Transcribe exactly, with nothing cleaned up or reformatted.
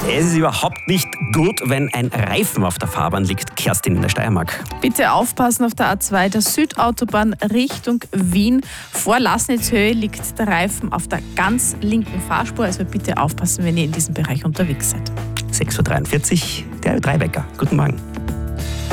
Es ist überhaupt nicht gut, wenn ein Reifen auf der Fahrbahn liegt. Kerstin in der Steiermark. Bitte aufpassen auf der A zwei, der Südautobahn Richtung Wien. Vor Laßnitzhöhe liegt der Reifen auf der ganz linken Fahrspur. Also bitte aufpassen, wenn ihr in diesem Bereich unterwegs seid. sechs Uhr dreiundvierzig, der Ö drei Wecker. Guten Morgen.